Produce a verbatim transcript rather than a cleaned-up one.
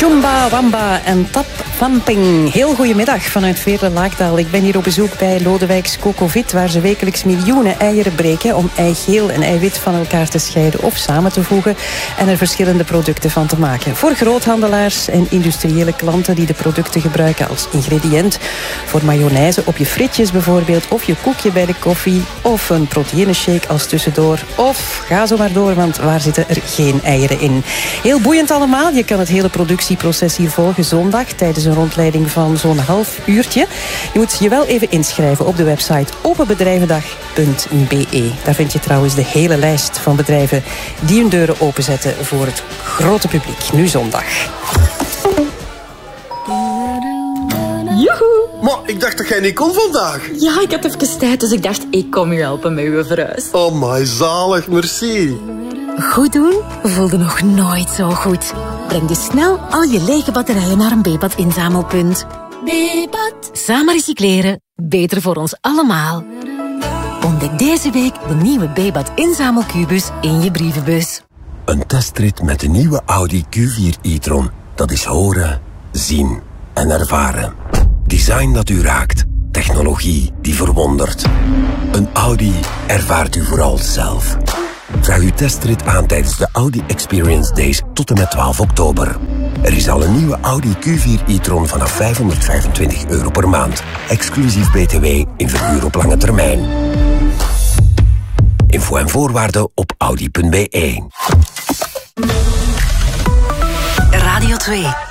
Chumba Wamba en Tap Vamping. Heel goedemiddag vanuit Veerle Laagdal. Ik ben hier op bezoek bij Lodewijks Cocovit, waar ze wekelijks miljoenen eieren breken om eigeel en eiwit van elkaar te scheiden of samen te voegen en er verschillende producten van te maken. Voor groothandelaars en industriële klanten die de producten gebruiken als ingrediënt. Voor mayonaise op je frietjes bijvoorbeeld, of je koekje bij de koffie, of een proteïneshake als tussendoor. Of ga zo maar door, want waar zitten er geen eieren in? Heel boeiend allemaal. Je kan het hele productieproces hier volgen zondag tijdens een rondleiding van zo'n half uurtje. Je moet je wel even inschrijven op de website openbedrijvendag punt b e. Daar vind je trouwens de hele lijst van bedrijven die hun deuren openzetten voor het grote publiek. Nu zondag. Joehoe! Maar ik dacht dat jij niet kon vandaag. Ja, ik had even tijd, dus ik dacht, ik kom je helpen met uw verhuis. Oh my, zalig, merci. Goed doen voelde nog nooit zo goed. Breng dus snel al je lege batterijen naar een Bebat inzamelpunt. Bebat. Samen recycleren, beter voor ons allemaal. Ontdek deze week de nieuwe Bebat inzamelkubus in je brievenbus. Een testrit met de nieuwe Audi Q vier e-tron. Dat is horen, zien en ervaren. Design dat u raakt. Technologie die verwondert. Een Audi ervaart u vooral zelf. Vraag uw testrit aan tijdens de Audi Experience Days tot en met twaalf oktober. Er is al een nieuwe Audi Q vier e-tron vanaf vijfhonderdvijfentwintig euro per maand. Exclusief B T W in verhuur op lange termijn. Info en voorwaarden op audi punt b e. Radio twee.